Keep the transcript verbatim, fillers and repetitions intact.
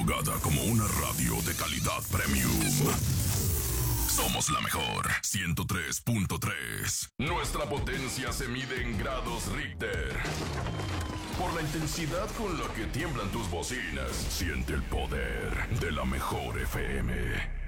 catalogada como una radio de calidad premium. Somos la mejor, ciento tres punto tres. Nuestra potencia se mide en grados Richter. Por la intensidad con la que tiemblan tus bocinas, siente el poder de la mejor F M.